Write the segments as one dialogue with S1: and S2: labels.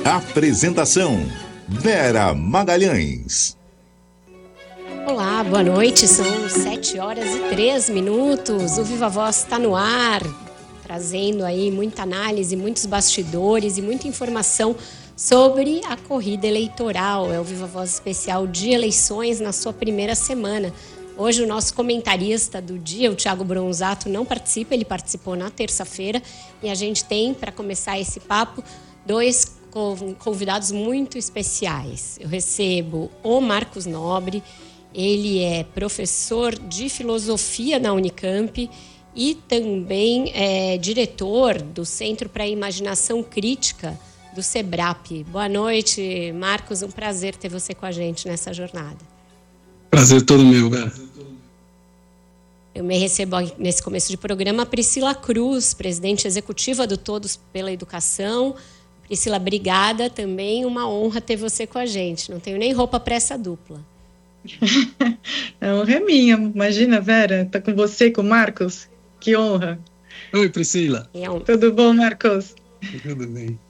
S1: Apresentação: Vera Magalhães.
S2: Olá, boa noite, são 7h03. O Viva Voz está no ar, trazendo aí muita análise, muitos bastidores e muita informação sobre a corrida eleitoral. É o Viva Voz especial de eleições na sua primeira semana. Hoje o nosso comentarista do dia, o Thiago Bronzato, não participa, ele participou na terça-feira e a gente tem, para começar esse papo, dois convidados muito especiais. Eu recebo o Marcos Nobre, ele é professor de filosofia na Unicamp e também é diretor do Centro para a Imaginação Crítica do SEBRAP. Boa noite, Marcos, um prazer ter você com a gente nessa jornada.
S3: Prazer todo meu, cara.
S2: Eu me recebo nesse começo de programa a Priscila Cruz, presidente executiva do Todos pela Educação. Priscila, obrigada também, uma honra ter você com a gente. Não tenho nem roupa para essa dupla.
S4: A honra é minha, imagina, Vera, tá com você, com o Marcos, que honra.
S3: Oi, Priscila.
S4: Tudo bom, Marcos?
S3: Tudo bem.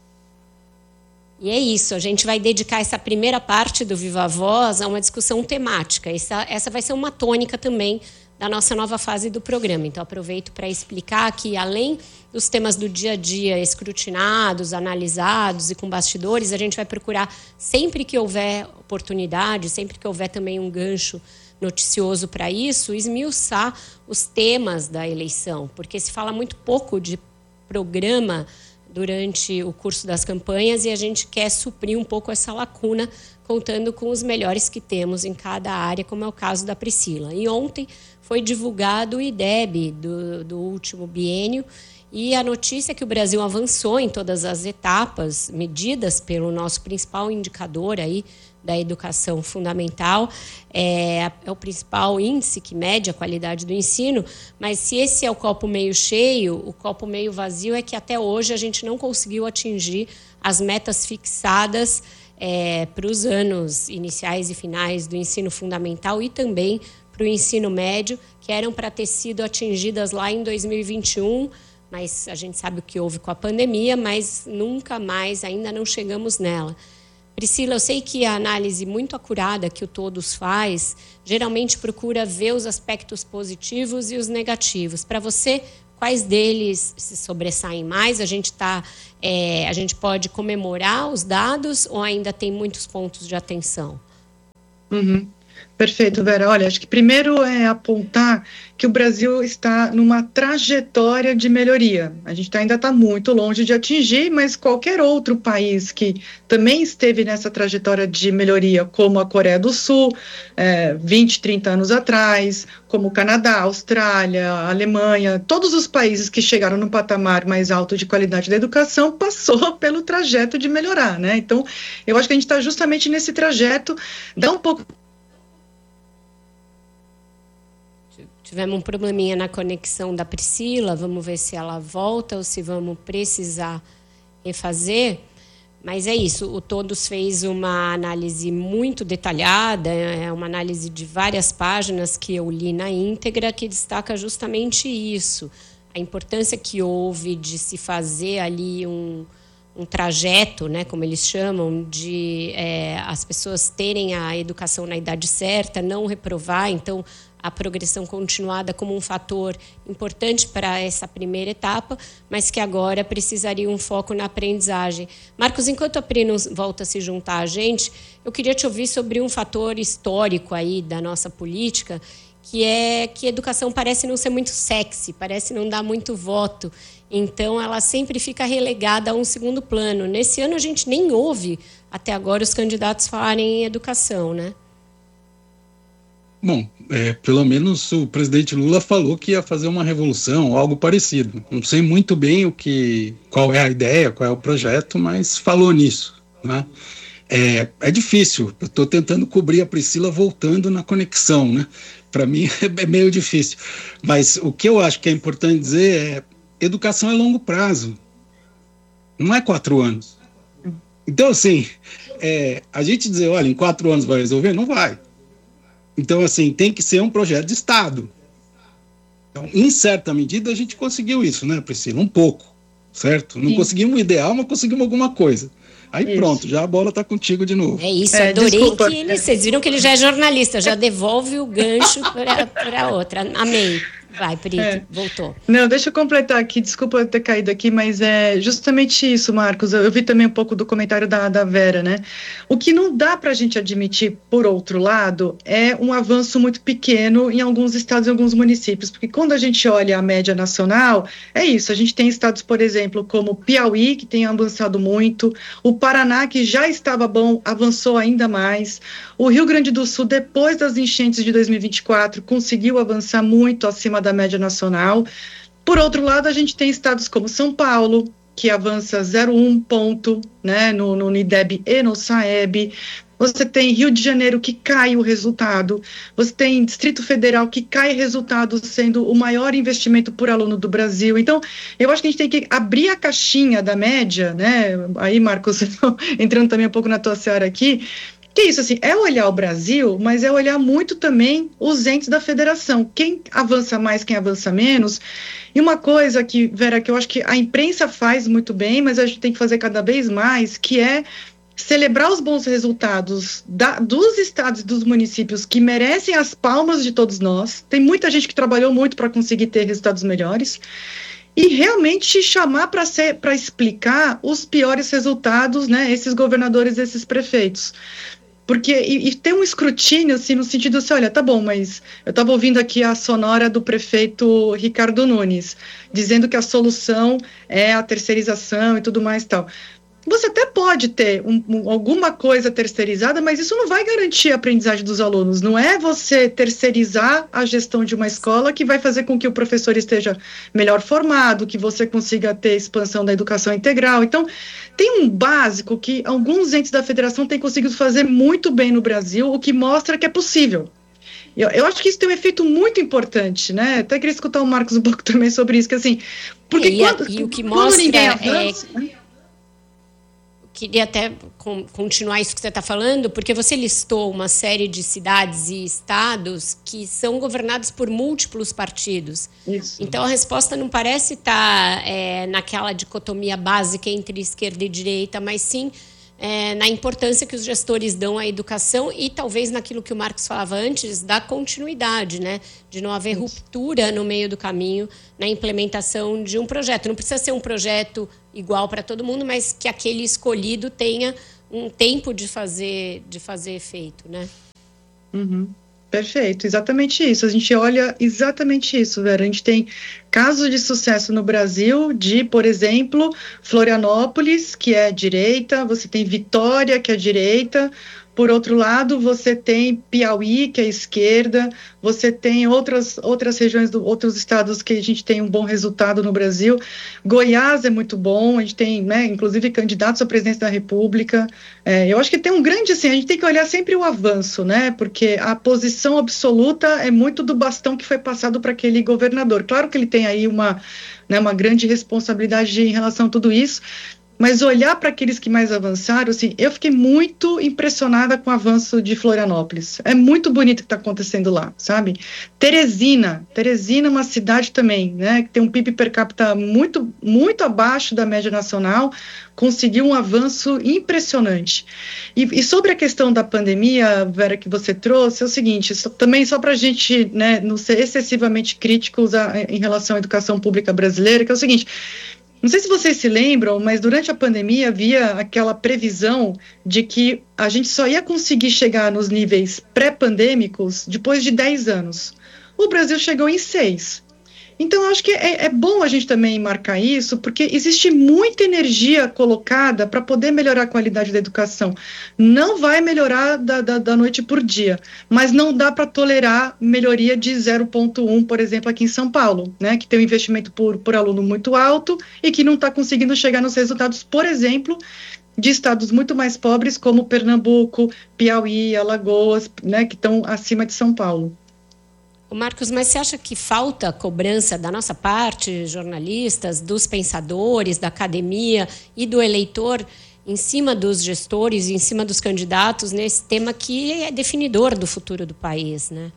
S2: E é isso, a gente vai dedicar essa primeira parte do Viva Voz a uma discussão temática. Essa vai ser uma tônica também da nossa nova fase do programa. Então, aproveito para explicar que, além dos temas do dia a dia escrutinados, analisados e com bastidores, a gente vai procurar, sempre que houver oportunidade, sempre que houver também um gancho noticioso para isso, esmiuçar os temas da eleição, porque se fala muito pouco de programa durante o curso das campanhas e a gente quer suprir um pouco essa lacuna, contando com os melhores que temos em cada área, como é o caso da Priscila. E ontem foi divulgado o IDEB do último biênio e a notícia é que o Brasil avançou em todas as etapas medidas pelo nosso principal indicador aí da educação fundamental, é o principal índice que mede a qualidade do ensino, mas se esse é o copo meio cheio, o copo meio vazio é que até hoje a gente não conseguiu atingir as metas fixadas para os anos iniciais e finais do ensino fundamental e também para o ensino médio, que eram para ter sido atingidas lá em 2021, mas a gente sabe o que houve com a pandemia, mas nunca mais, ainda não chegamos nela. Priscila, eu sei que a análise muito acurada que o Todos faz, geralmente procura ver os aspectos positivos e os negativos. Para você, quais deles se sobressaem mais? A gente pode comemorar os dados ou ainda tem muitos pontos de atenção?
S4: Perfeito, Vera. Olha, acho que primeiro é apontar que o Brasil está numa trajetória de melhoria. A gente ainda está muito longe de atingir, mas qualquer outro país que também esteve nessa trajetória de melhoria, como a Coreia do Sul, 20, 30 anos atrás, como o Canadá, a Austrália, a Alemanha, todos os países que chegaram no patamar mais alto de qualidade da educação passou pelo trajeto de melhorar, né? Então, eu acho que a gente está justamente nesse trajeto, dá um pouco.
S2: Tivemos um probleminha na conexão da Priscila, vamos ver se ela volta ou se vamos precisar refazer. Mas é isso, o Todos fez uma análise muito detalhada, é uma análise de várias páginas que eu li na íntegra, que destaca justamente isso, a importância que houve de se fazer ali um trajeto, né, como eles chamam, de as pessoas terem a educação na idade certa, não reprovar, então a progressão continuada como um fator importante para essa primeira etapa, mas que agora precisaria um foco na aprendizagem. Marcos, enquanto a Pri volta a se juntar a gente, eu queria te ouvir sobre um fator histórico aí da nossa política, que é que a educação parece não ser muito sexy, parece não dar muito voto, então ela sempre fica relegada a um segundo plano. Nesse ano a gente nem ouve até agora os candidatos falarem em educação, né?
S3: Bom, pelo menos o presidente Lula falou que ia fazer uma revolução, algo parecido. Não sei muito bem qual é a ideia, qual é o projeto, mas falou nisso, né? É difícil, eu estou tentando cobrir a Priscila voltando na conexão, né? Para mim é meio difícil, mas o que eu acho que é importante dizer é educação é longo prazo, não é 4 anos. Então, assim, a gente dizer, olha, em 4 anos vai resolver, não vai. Então, assim, tem que ser um projeto de Estado. Então, em certa medida, a gente conseguiu isso, né, Priscila? Um pouco, certo? Não conseguimos o ideal, mas conseguimos alguma coisa. Aí pronto, já a bola está contigo de novo.
S2: É isso, adorei vocês viram que ele já é jornalista, já devolve o gancho para outra. Amei. Vai, Pri, voltou.
S4: Não, deixa eu completar aqui, desculpa eu ter caído aqui, mas é justamente isso, Marcos. Eu vi também um pouco do comentário da Vera, né? O que não dá para a gente admitir, por outro lado, é um avanço muito pequeno em alguns estados e alguns municípios, porque quando a gente olha a média nacional, é isso, a gente tem estados, por exemplo, como Piauí, que tem avançado muito, o Paraná, que já estava bom, avançou ainda mais, o Rio Grande do Sul, depois das enchentes de 2024, conseguiu avançar muito acima da média nacional. Por outro lado, a gente tem estados como São Paulo, que avança 0,1 ponto, né, no IDEB e no SAEB. Você tem Rio de Janeiro, que cai o resultado. Você tem Distrito Federal, que cai resultado, sendo o maior investimento por aluno do Brasil. Então, eu acho que a gente tem que abrir a caixinha da média, né? Aí, Marcos, entrando também um pouco na tua seara aqui, que isso, assim, é olhar o Brasil, mas é olhar muito também os entes da federação, quem avança mais, quem avança menos. E uma coisa que, Vera, que eu acho que a imprensa faz muito bem, mas a gente tem que fazer cada vez mais, que é celebrar os bons resultados dos estados e dos municípios que merecem as palmas de todos nós. Tem muita gente que trabalhou muito para conseguir ter resultados melhores. E realmente chamar para explicar os piores resultados, né, esses governadores, esses prefeitos. Porque, e tem um escrutínio, assim, no sentido assim, olha, tá bom, mas eu estava ouvindo aqui a sonora do prefeito Ricardo Nunes, dizendo que a solução é a terceirização e tudo mais e tal. Você até pode ter alguma coisa terceirizada, mas isso não vai garantir a aprendizagem dos alunos. Não é você terceirizar a gestão de uma escola que vai fazer com que o professor esteja melhor formado, que você consiga ter expansão da educação integral. Então, tem um básico que alguns entes da federação têm conseguido fazer muito bem no Brasil, o que mostra que é possível. Eu acho que isso tem um efeito muito importante, né? Até queria escutar o Marcos um pouco também sobre isso, que assim... Porque
S2: e o que mostra ninguém avança, Queria até continuar isso que você está falando, porque você listou uma série de cidades e estados que são governados por múltiplos partidos. Isso. Então, a resposta não parece estar naquela dicotomia básica entre esquerda e direita, mas sim na importância que os gestores dão à educação e talvez naquilo que o Marcos falava antes, da continuidade, né? De não haver ruptura no meio do caminho na implementação de um projeto. Não precisa ser um projeto igual para todo mundo, mas que aquele escolhido tenha um tempo de fazer efeito, né?
S4: Uhum. Perfeito, exatamente isso. A gente olha exatamente isso, Vera. A gente tem casos de sucesso no Brasil de, por exemplo, Florianópolis, que é direita, você tem Vitória, que é direita. Por outro lado, você tem Piauí, que é esquerda, você tem outras regiões, outros estados que a gente tem um bom resultado no Brasil. Goiás é muito bom, a gente tem, né, inclusive, candidatos à presidência da República. Eu acho que tem um grande, assim, a gente tem que olhar sempre o avanço, né, porque a posição absoluta é muito do bastão que foi passado para aquele governador. Claro que ele tem aí uma grande responsabilidade em relação a tudo isso, mas olhar para aqueles que mais avançaram, assim, eu fiquei muito impressionada com o avanço de Florianópolis. É muito bonito o que está acontecendo lá, sabe? Teresina é uma cidade também, né, que tem um PIB per capita muito, muito abaixo da média nacional, conseguiu um avanço impressionante. E sobre a questão da pandemia, Vera, que você trouxe, é o seguinte, também só para a gente, né, não ser excessivamente críticos em relação à educação pública brasileira, que é o seguinte... Não sei se vocês se lembram, mas durante a pandemia havia aquela previsão de que a gente só ia conseguir chegar nos níveis pré-pandêmicos depois de 10 anos. O Brasil chegou em 6. Então, eu acho que é bom a gente também marcar isso, porque existe muita energia colocada para poder melhorar a qualidade da educação. Não vai melhorar da noite por dia, mas não dá para tolerar melhoria de 0,1, por exemplo, aqui em São Paulo, né, que tem um investimento por aluno muito alto e que não está conseguindo chegar nos resultados, por exemplo, de estados muito mais pobres, como Pernambuco, Piauí, Alagoas, né, que estão acima de São Paulo.
S2: Marcos, mas você acha que falta cobrança da nossa parte, jornalistas, dos pensadores, da academia e do eleitor, em cima dos gestores, em cima dos candidatos, nesse tema que é definidor do futuro do país, né?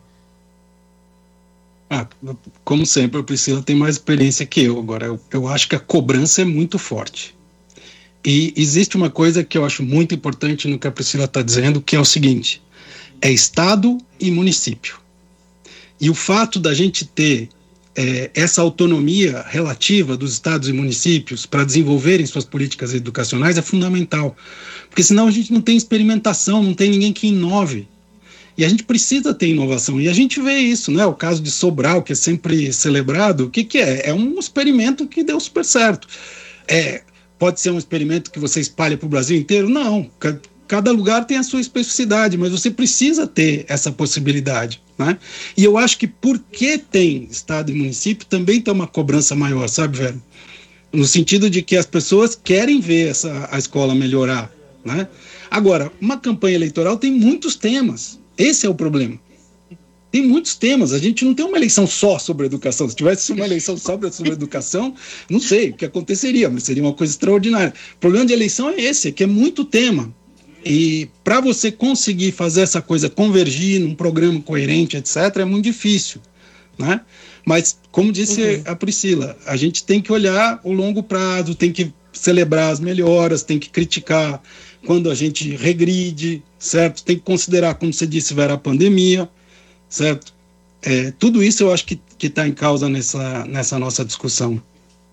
S3: Como sempre, a Priscila tem mais experiência que eu. Agora, eu acho que a cobrança é muito forte. E existe uma coisa que eu acho muito importante no que a Priscila está dizendo, que é o seguinte: é Estado e município. E o fato da gente ter essa autonomia relativa dos estados e municípios para desenvolverem suas políticas educacionais é fundamental, porque senão a gente não tem experimentação, não tem ninguém que inove. E a gente precisa ter inovação, e a gente vê isso, né? O caso de Sobral, que é sempre celebrado, o que é? É um experimento que deu super certo. Pode ser um experimento que você espalha para o Brasil inteiro? Não, cada lugar tem a sua especificidade, mas você precisa ter essa possibilidade, né? E eu acho que porque tem Estado e município, também tem uma cobrança maior, sabe, Vera? No sentido de que as pessoas querem ver a escola melhorar, né? Agora, uma campanha eleitoral tem muitos temas, esse é o problema. Tem muitos temas, a gente não tem uma eleição só sobre educação. Se tivesse uma eleição só sobre educação, não sei o que aconteceria, mas seria uma coisa extraordinária. O problema de eleição é esse, é que é muito tema. E para você conseguir fazer essa coisa convergir num programa coerente, etc., é muito difícil, né? Mas, como disse a Priscila, a gente tem que olhar o longo prazo, tem que celebrar as melhoras, tem que criticar quando a gente regride, certo? Tem que considerar, como você disse, Vera, a pandemia, certo? Tudo isso eu acho que está em causa nessa nossa discussão.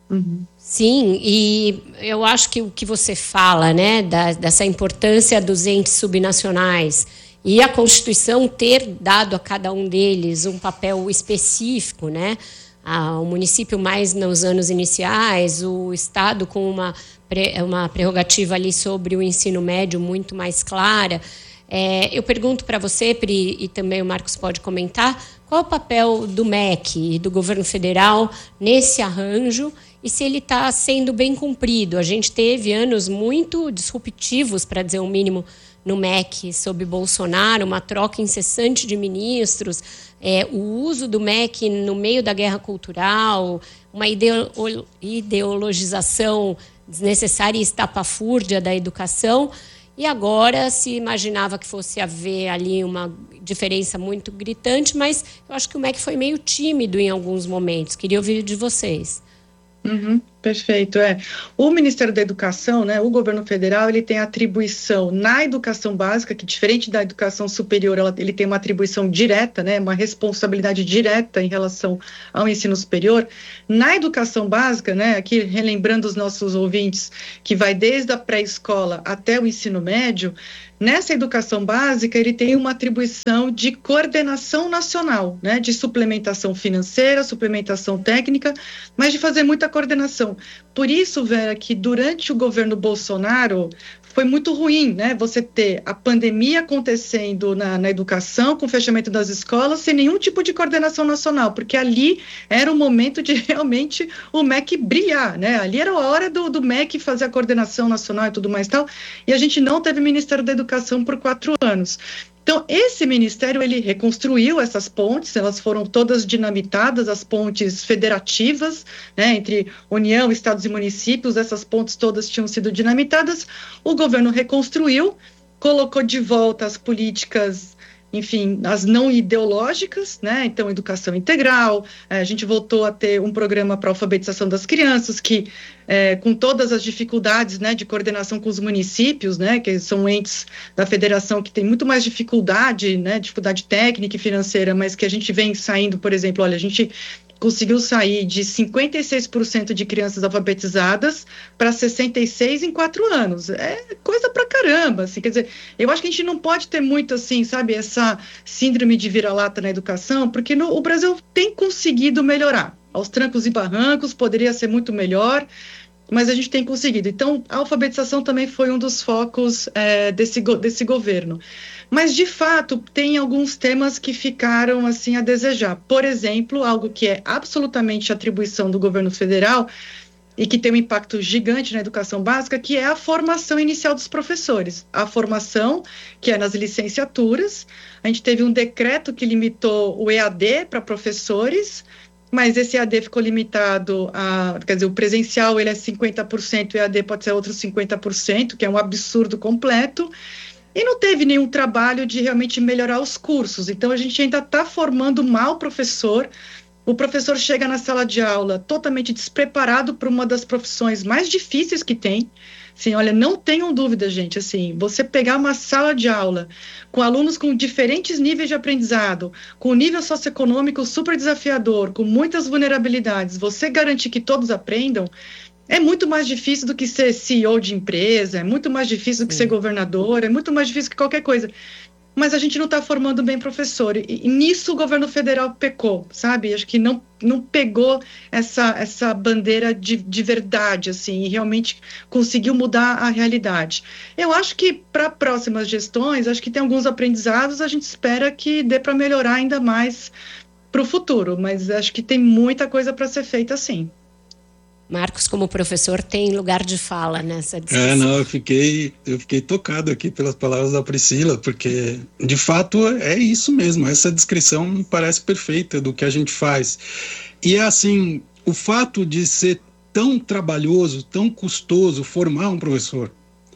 S2: Sim, e eu acho que o que você fala, né, dessa importância dos entes subnacionais e a Constituição ter dado a cada um deles um papel específico, né, o município mais nos anos iniciais, o Estado com uma prerrogativa ali sobre o ensino médio muito mais clara. Eu pergunto para você, Pri, e também o Marcos pode comentar, qual é o papel do MEC e do governo federal nesse arranjo e se ele está sendo bem cumprido. A gente teve anos muito disruptivos, para dizer o mínimo, no MEC sob Bolsonaro, uma troca incessante de ministros, o uso do MEC no meio da guerra cultural, uma ideologização desnecessária e estapafúrdia da educação. E agora se imaginava que fosse haver ali uma diferença muito gritante, mas eu acho que o MEC foi meio tímido em alguns momentos. Queria ouvir de vocês.
S4: Perfeito, O Ministério da Educação, né, o governo federal, ele tem atribuição na educação básica, que diferente da educação superior, ele tem uma atribuição direta, né, uma responsabilidade direta em relação ao ensino superior. Na educação básica, né, aqui relembrando os nossos ouvintes, que vai desde a pré-escola até o ensino médio, nessa educação básica, ele tem uma atribuição de coordenação nacional, né, de suplementação financeira, suplementação técnica, mas de fazer muita coordenação. Por isso, Vera, que durante o governo Bolsonaro foi muito ruim, né, você ter a pandemia acontecendo na educação, com o fechamento das escolas, sem nenhum tipo de coordenação nacional, porque ali era o momento de realmente o MEC brilhar, né, ali era a hora do MEC fazer a coordenação nacional e tudo mais tal, e a gente não teve Ministério da Educação por 4 anos. Então, esse ministério, ele reconstruiu essas pontes, elas foram todas dinamitadas, as pontes federativas, né, entre União, estados e municípios, essas pontes todas tinham sido dinamitadas, o governo reconstruiu, colocou de volta as políticas, enfim, as não ideológicas, né, então educação integral, a gente voltou a ter um programa para alfabetização das crianças, que com todas as dificuldades, né, de coordenação com os municípios, né, que são entes da federação que tem muito mais dificuldade, né, dificuldade técnica e financeira, mas que a gente vem saindo, por exemplo, olha, a gente conseguiu sair de 56% de crianças alfabetizadas para 66% em 4 anos. É coisa pra caramba, assim, quer dizer, eu acho que a gente não pode ter muito, assim, sabe, essa síndrome de vira-lata na educação, porque o Brasil tem conseguido melhorar. Aos trancos e barrancos, poderia ser muito melhor, mas a gente tem conseguido. Então, a alfabetização também foi um dos focos desse governo. Mas, de fato, tem alguns temas que ficaram assim a desejar. Por exemplo, algo que é absolutamente atribuição do governo federal e que tem um impacto gigante na educação básica, que é a formação inicial dos professores. A formação, que é nas licenciaturas. A gente teve um decreto que limitou o EAD para professores, mas esse EAD ficou limitado quer dizer, o presencial ele é 50%, o EAD pode ser outros 50%, que é um absurdo completo. E não teve nenhum trabalho de realmente melhorar os cursos. Então, a gente ainda está formando mal o professor chega na sala de aula totalmente despreparado para uma das profissões mais difíceis que tem, Sim, olha, não tenham dúvida, gente, assim, você pegar uma sala de aula com alunos com diferentes níveis de aprendizado, com nível socioeconômico super desafiador, com muitas vulnerabilidades, você garantir que todos aprendam, é muito mais difícil do que ser CEO de empresa, é muito mais difícil do que ser governador, é muito mais difícil que qualquer coisa. Mas a gente não está formando bem professor. E nisso o governo federal pecou, sabe? Acho que não pegou essa bandeira de verdade, assim, e realmente conseguiu mudar a realidade. Eu acho que para próximas gestões, acho que tem alguns aprendizados, a gente espera que dê para melhorar ainda mais para o futuro, mas acho que tem muita coisa para ser feita, sim.
S2: Marcos, como professor, tem lugar de fala nessa discussão.
S3: Eu fiquei tocado aqui pelas palavras da Priscila, porque, de fato, é isso mesmo. Essa descrição me parece perfeita do que a gente faz. E, assim, o fato de ser tão trabalhoso, tão custoso formar um professor,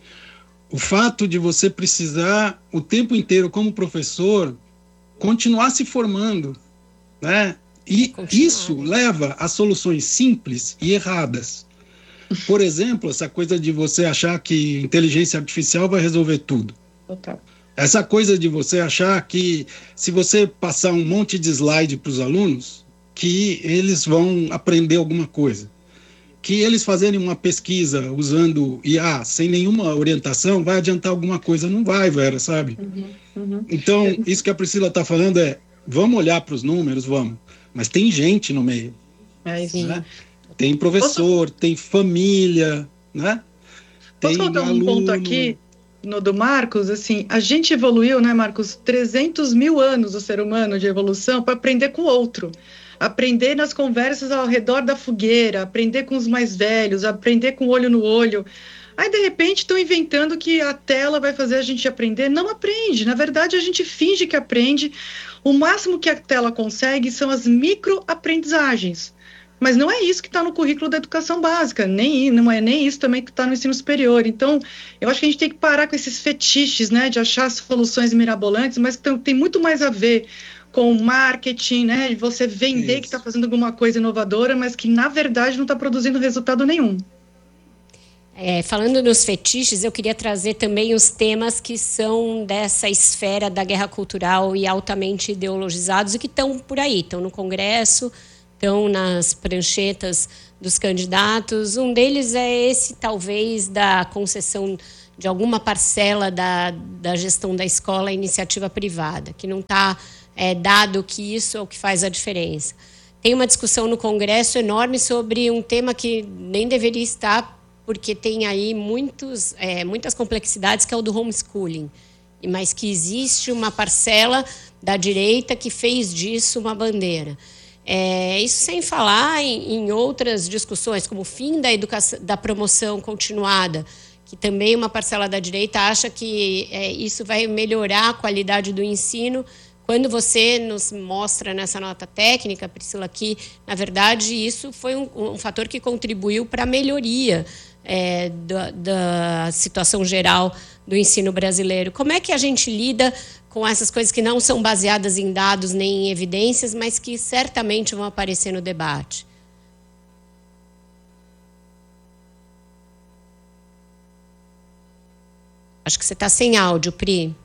S3: o fato de você precisar, o tempo inteiro, como professor, continuar se formando, né? E isso leva a soluções simples e erradas. Por exemplo, essa coisa de você achar que inteligência artificial vai resolver tudo.
S4: Total.
S3: Essa coisa de você achar que se você passar um monte de slide para os alunos, que eles vão aprender alguma coisa. Que eles fazerem uma pesquisa usando IA sem nenhuma orientação vai adiantar alguma coisa. Não vai, Vera, sabe? Então, isso que a Priscila está falando vamos olhar para os números, vamos. Mas tem gente no meio.
S4: É isso.
S3: Né? Tem professor, tem família, né?
S4: Posso colocar um ponto aqui do Marcos? Assim, a gente evoluiu, né, Marcos? 300 mil anos o ser humano de evolução para aprender com o outro. Aprender nas conversas ao redor da fogueira, aprender com os mais velhos, aprender com o olho no olho. Aí, de repente, estão inventando que a tela vai fazer a gente aprender. Não aprende. Na verdade, a gente finge que aprende. O máximo que a tela consegue são as microaprendizagens. Mas não é isso que está no currículo da educação básica. Não é nem isso também que está no ensino superior. Então, eu acho que a gente tem que parar com esses fetiches, né, de achar soluções mirabolantes, mas que tem muito mais a ver com marketing, né, de você vender que está fazendo alguma coisa inovadora, mas que, na verdade, não está produzindo resultado nenhum.
S2: Falando nos fetiches, eu queria trazer também os temas que são dessa esfera da guerra cultural e altamente ideologizados e que estão por aí, estão no Congresso, estão nas pranchetas dos candidatos. Um deles é esse, talvez, da concessão de alguma parcela da gestão da escola à iniciativa privada, que não está dado que isso é o que faz a diferença. Tem uma discussão no Congresso enorme sobre um tema que nem deveria estar, porque tem aí muitas complexidades, que é o do homeschooling, mas que existe uma parcela da direita que fez disso uma bandeira. Isso sem falar em outras discussões, como o fim da educação, da promoção continuada, que também uma parcela da direita acha que isso vai melhorar a qualidade do ensino, quando você nos mostra nessa nota técnica, Priscila, que, na verdade, isso foi um fator que contribuiu para a melhoria da situação geral do ensino brasileiro. Como é que a gente lida com essas coisas que não são baseadas em dados nem em evidências, mas que certamente vão aparecer no debate? Acho que você está sem áudio, Pri.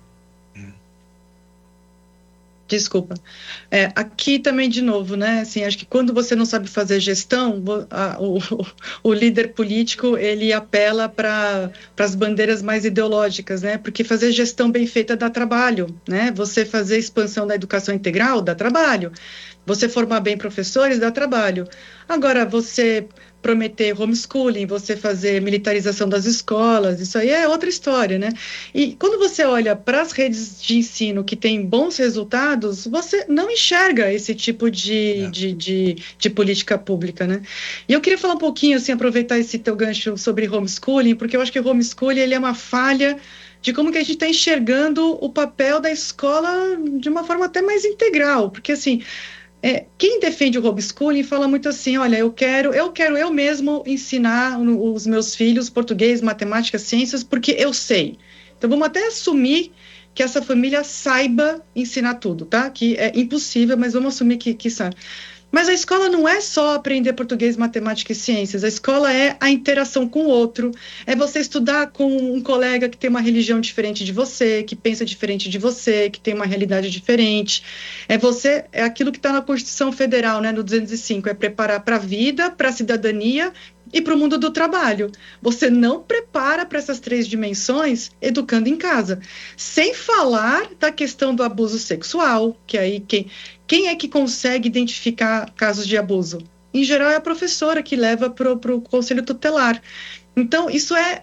S4: Desculpa. Aqui também, de novo, né? Assim, acho que quando você não sabe fazer gestão, o líder político, ele apela para as bandeiras mais ideológicas, né? Porque fazer gestão bem feita dá trabalho, né? Você fazer expansão da educação integral dá trabalho. Você formar bem professores dá trabalho. Agora, você prometer homeschooling, você fazer militarização das escolas, isso aí é outra história, né? E quando você olha para as redes de ensino que têm bons resultados, você não enxerga esse tipo de política pública, né? E eu queria falar um pouquinho, assim, aproveitar esse teu gancho sobre homeschooling, porque eu acho que o homeschooling, ele é uma falha de como que a gente está enxergando o papel da escola de uma forma até mais integral, porque, assim, quem defende o homeschooling fala muito assim, olha, eu quero eu mesmo ensinar os meus filhos português, matemática, ciências, porque eu sei. Então, vamos até assumir que essa família saiba ensinar tudo, tá? Que é impossível, mas vamos assumir que sabe. Mas a escola não é só aprender português, matemática e ciências. A escola é a interação com o outro. É você estudar com um colega que tem uma religião diferente de você, que pensa diferente de você, que tem uma realidade diferente. É aquilo que está na Constituição Federal, né, no 205, é preparar para a vida, para a cidadania e para o mundo do trabalho. Você não prepara para essas 3 dimensões educando em casa. Sem falar da questão do abuso sexual, que aí quem é que consegue identificar casos de abuso? Em geral, é a professora que leva para o conselho tutelar. Então, isso é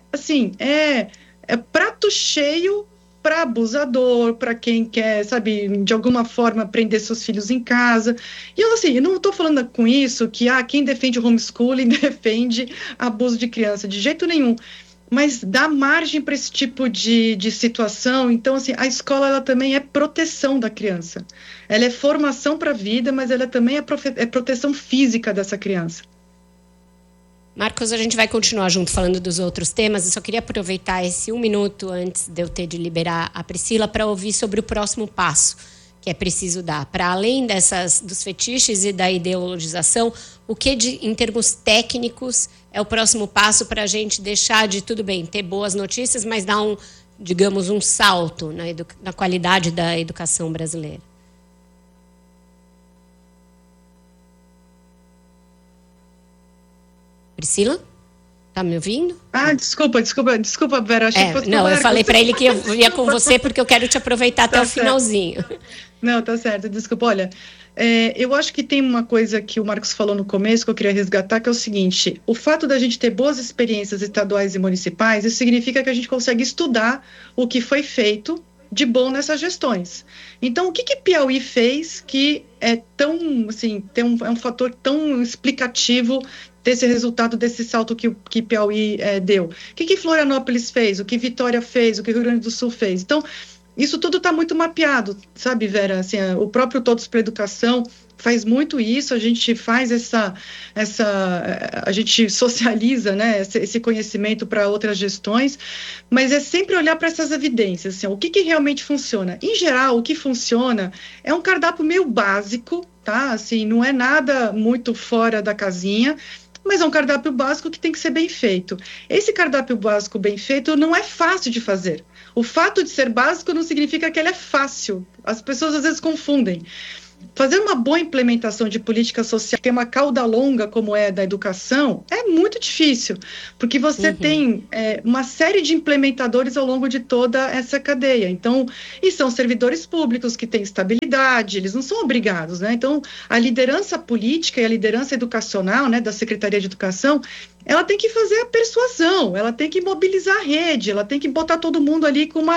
S4: prato cheio para abusador, para quem quer, sabe, de alguma forma prender seus filhos em casa. E eu não estou falando com isso que quem defende o homeschooling defende abuso de criança, de jeito nenhum. Mas dá margem para esse tipo de situação. Então, a escola ela também é proteção da criança. Ela é formação para a vida, mas ela também é proteção física dessa criança.
S2: Marcos, a gente vai continuar junto falando dos outros temas. Eu só queria aproveitar esse 1 minuto antes de eu ter de liberar a Priscila para ouvir sobre o próximo passo que é preciso dar. Para além dos fetiches e da ideologização, o que em termos técnicos é o próximo passo para a gente deixar de, tudo bem, ter boas notícias, mas dar um salto na qualidade da educação brasileira? Priscila? Tá me ouvindo?
S4: Desculpa, Vera. Achei que fosse
S2: eu falei para ele que eu ia com você porque eu quero te aproveitar até o finalzinho.
S4: Não, tá certo, desculpa. Olha, eu acho que tem uma coisa que o Marcos falou no começo que eu queria resgatar, que é o seguinte: o fato da gente ter boas experiências estaduais e municipais, isso significa que a gente consegue estudar o que foi feito de bom nessas gestões. Então, o que Piauí fez que é tão, é um fator tão explicativo desse resultado, desse salto que Piauí deu? O que Florianópolis fez? O que Vitória fez? O que Rio Grande do Sul fez? Então, isso tudo está muito mapeado, sabe, Vera? O próprio Todos para a Educação faz muito isso, a gente faz a gente socializa, né, esse conhecimento para outras gestões, mas é sempre olhar para essas evidências, o que realmente funciona. Em geral, o que funciona é um cardápio meio básico, tá? Não é nada muito fora da casinha, mas é um cardápio básico que tem que ser bem feito. Esse cardápio básico bem feito não é fácil de fazer. O fato de ser básico não significa que ele é fácil. As pessoas às vezes confundem. Fazer uma boa implementação de política social, ter uma cauda longa como é da educação, é muito difícil, porque você tem uma série de implementadores ao longo de toda essa cadeia. Então, e são servidores públicos que têm estabilidade, eles não são obrigados, né? Então, a liderança política e a liderança educacional, né, da Secretaria de Educação, ela tem que fazer a persuasão, ela tem que mobilizar a rede, ela tem que botar todo mundo ali com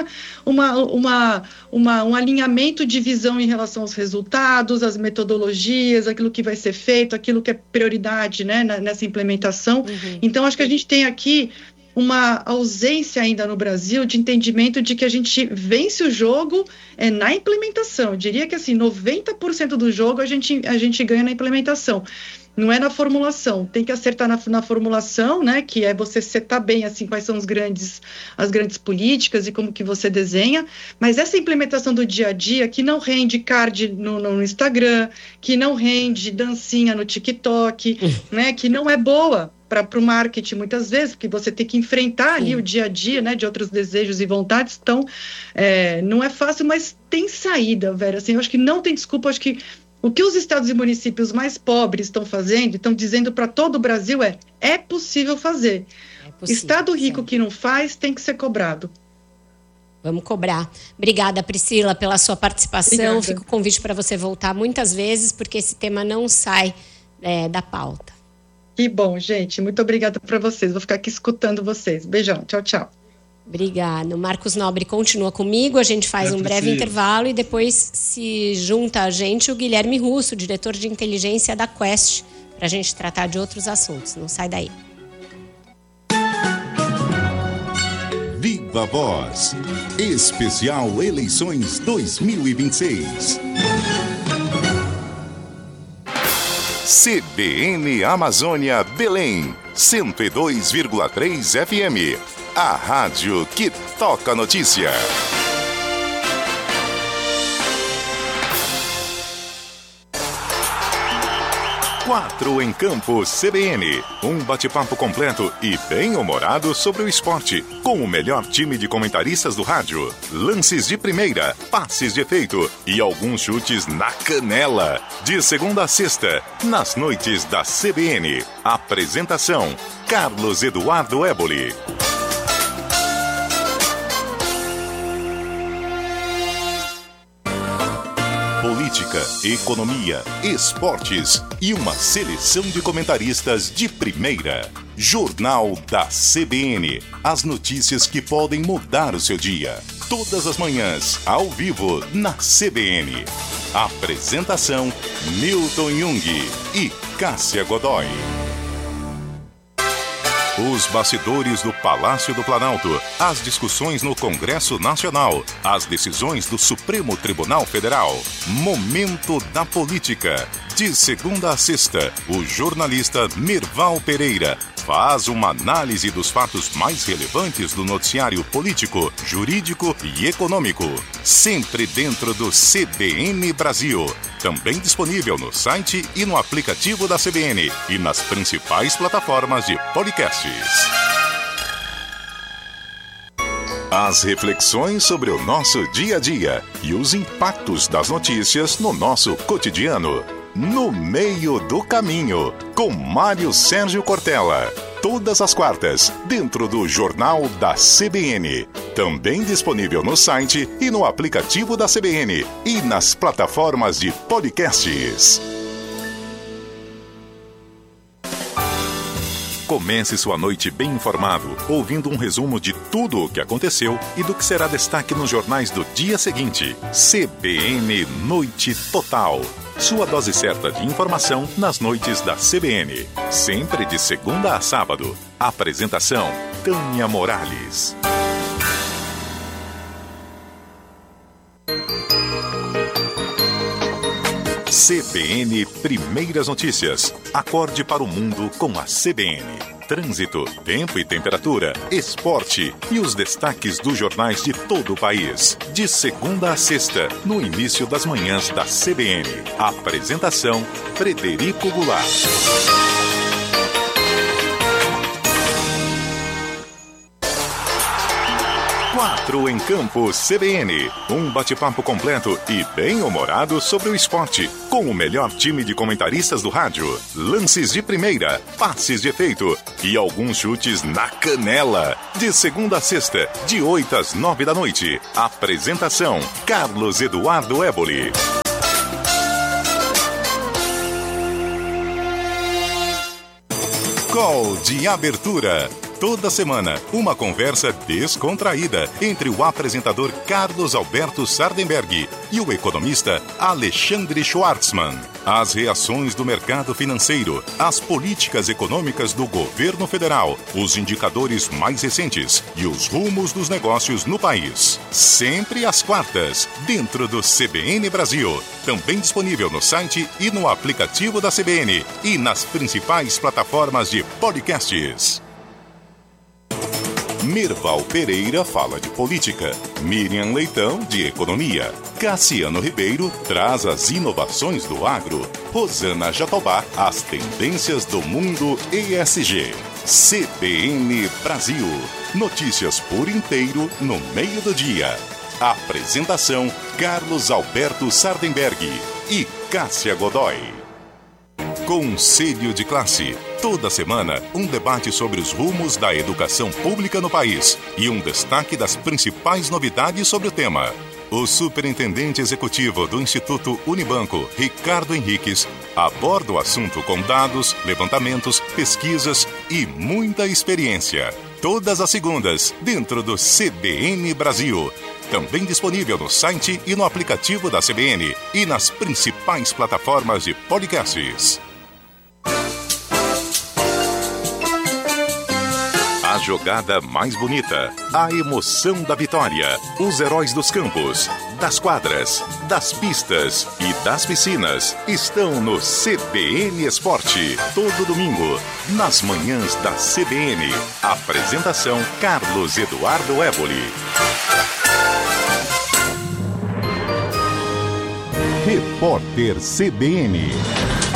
S4: um alinhamento de visão em relação aos resultados, às metodologias, aquilo que vai ser feito, aquilo que é prioridade, né, nessa implementação. Então, acho que a gente tem aqui uma ausência ainda no Brasil de entendimento de que a gente vence o jogo na implementação. Eu diria que 90% do jogo a gente ganha na implementação. Não é na formulação, tem que acertar na formulação, né, que é você setar bem, quais são as grandes políticas e como que você desenha, mas essa implementação do dia a dia, que não rende card no Instagram, que não rende dancinha no TikTok, né, que não é boa para o marketing muitas vezes, porque você tem que enfrentar ali o dia a dia, né, de outros desejos e vontades. Então, não é fácil, mas tem saída, Vera. Eu acho que não tem desculpa, acho que o que os estados e municípios mais pobres estão fazendo, estão dizendo para todo o Brasil é possível fazer. Estado rico que não faz tem que ser cobrado.
S2: Vamos cobrar. Obrigada, Priscila, pela sua participação.
S4: Obrigada.
S2: Fica o convite para você voltar muitas vezes, porque esse tema não sai da pauta.
S4: Que bom, gente. Muito obrigada para vocês. Vou ficar aqui escutando vocês. Beijão. Tchau, tchau.
S2: Obrigada. O Marcos Nobre continua comigo, a gente faz um breve intervalo e depois se junta a gente o Guilherme Russo, diretor de inteligência da Quest, para a gente tratar de outros assuntos. Não sai daí.
S1: Viva Voz, especial Eleições 2026. CBN Amazônia Belém, 102,3 FM. A rádio que toca notícia. 4 em Campo CBN. Um bate-papo completo e bem-humorado sobre o esporte, com o melhor time de comentaristas do rádio. Lances de primeira, passes de efeito e alguns chutes na canela. De segunda a sexta, nas noites da CBN. Apresentação: Carlos Eduardo Éboli. Política, economia, esportes e uma seleção de comentaristas de primeira. Jornal da CBN. As notícias que podem mudar o seu dia. Todas as manhãs, ao vivo, na CBN. Apresentação: Milton Jung e Cássia Godoy. Os bastidores do Palácio do Planalto, as discussões no Congresso Nacional, as decisões do Supremo Tribunal Federal. Momento da Política. De segunda a sexta, o jornalista Mirval Pereira faz uma análise dos fatos mais relevantes do noticiário político, jurídico e econômico. Sempre dentro do CBN Brasil. Também disponível no site e no aplicativo da CBN e nas principais plataformas de podcasts. As reflexões sobre o nosso dia a dia e os impactos das notícias no nosso cotidiano. No Meio do Caminho, com Mário Sérgio Cortella. Todas as quartas, dentro do Jornal da CBN. Também disponível no site e no aplicativo da CBN e nas plataformas de podcasts. Comece sua noite bem informado, ouvindo um resumo de tudo o que aconteceu e do que será destaque nos jornais do dia seguinte. CBN Noite Total. Sua dose certa de informação nas noites da CBN. Sempre de segunda a sábado. Apresentação: Tânia Morales. CBN Primeiras Notícias. Acorde para o mundo com a CBN. Trânsito, tempo e temperatura, esporte e os destaques dos jornais de todo o país. De segunda a sexta, no início das manhãs da CBN. Apresentação: Frederico Goulart. 4 em Campo CBN. Um bate-papo completo e bem-humorado sobre o esporte, com o melhor time de comentaristas do rádio. Lances de primeira, passes de efeito e alguns chutes na canela. De segunda a sexta, de 8 às 9 da noite. Apresentação: Carlos Eduardo Éboli. Call de abertura. Toda semana, uma conversa descontraída entre o apresentador Carlos Alberto Sardenberg e o economista Alexandre Schwartzman. As reações do mercado financeiro, as políticas econômicas do governo federal, os indicadores mais recentes e os rumos dos negócios no país. Sempre às quartas, dentro do CBN Brasil. Também disponível no site e no aplicativo da CBN e nas principais plataformas de podcasts. Mirval Pereira fala de política, Miriam Leitão de economia, Cassiano Ribeiro traz as inovações do agro, Rosana Jatobá as tendências do mundo ESG. CBN Brasil, notícias por inteiro no meio do dia. Apresentação: Carlos Alberto Sardenberg e Cássia Godoy. Conselho de Classe. Toda semana, um debate sobre os rumos da educação pública no país e um destaque das principais novidades sobre o tema. O superintendente executivo do Instituto Unibanco, Ricardo Henriques, aborda o assunto com dados, levantamentos, pesquisas e muita experiência. Todas as segundas, dentro do CBN Brasil. Também disponível no site e no aplicativo da CBN e nas principais plataformas de podcasts. A jogada mais bonita, a emoção da vitória, os heróis dos campos, das quadras, das pistas e das piscinas estão no CBN Esporte, todo domingo, nas manhãs da CBN. Apresentação: Carlos Eduardo Éboli. Repórter CBN.